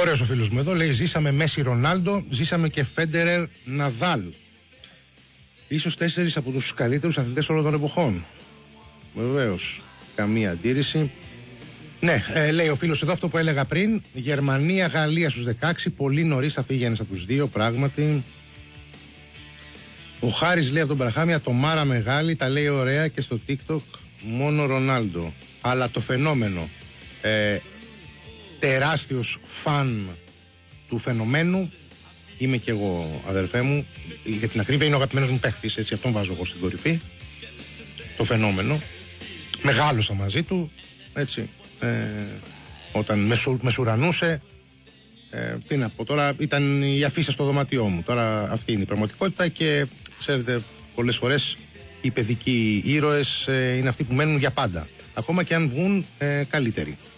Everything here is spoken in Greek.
Ωραίος ο φίλος μου εδώ, λέει: ζήσαμε Μέση Ρονάλντο, ζήσαμε και Φέντερερ Ναδάλ. Ίσως 4 από τους καλύτερους αθλητές όλων των εποχών. Βεβαίως, καμία αντίρρηση. Ναι, λέει ο φίλος εδώ αυτό που έλεγα πριν. Γερμανία-Γαλλία στους 16. Πολύ νωρίς θα φύγαινες από τους δύο, πράγματι. Ο Χάρης λέει από τον Παραχάμια: το Μάρα Μεγάλη τα λέει ωραία και στο TikTok μόνο Ρονάλντο. Αλλά το φαινόμενο, τεράστιος φαν του φαινομένου είμαι και εγώ, αδερφέ μου. Για την ακρίβεια είναι ο αγαπημένος μου παίκτης, έτσι, αυτόν βάζω εγώ στην κορυφή. Το φαινόμενο. Μεγάλωσα μαζί του, έτσι. Όταν μεσουρανούσε, τι να πω τώρα, ήταν η αφίσα στο δωμάτιό μου. Τώρα αυτή είναι η πραγματικότητα και ξέρετε, πολλές φορές οι παιδικοί ήρωες είναι αυτοί που μένουν για πάντα. Ακόμα και αν βγουν καλύτεροι.